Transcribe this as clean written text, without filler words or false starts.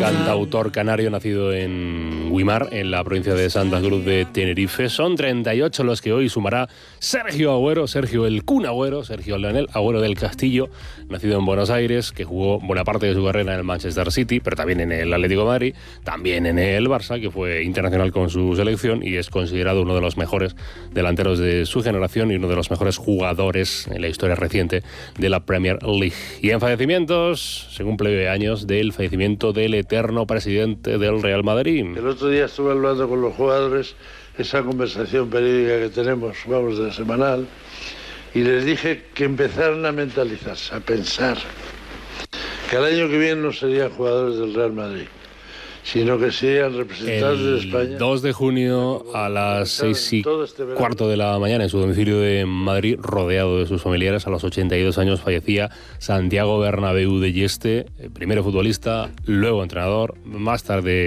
cantautor canario nacido en Güímar, en la provincia de Santa Cruz de Tenerife. Son 38 los que hoy sumará Sergio Agüero, Sergio el Kun Agüero, Sergio Leonel Agüero del Castillo, nacido en Buenos Aires, que jugó buena parte de su carrera en el Manchester City, pero también en el Atlético de Madrid, también en el Barça, que fue internacional con su selección y es considerado uno de los mejores delanteros de su generación y uno de los mejores jugadores en la historia reciente de la Premier League. Y en fallecimientos, se cumple años del fallecimiento del eterno presidente del Real Madrid. El otro día estuve hablando con los jugadores, esa conversación periódica que tenemos, vamos, de semanal, y les dije que empezaran a mentalizarse, a pensar que el año que viene no serían jugadores del Real Madrid, sino que serían representantes de España. El 2 de junio a las 6:15 de la mañana en su domicilio de Madrid, rodeado de sus familiares, a los 82 años fallecía Santiago Bernabéu de Yeste, primero futbolista, luego entrenador, más tarde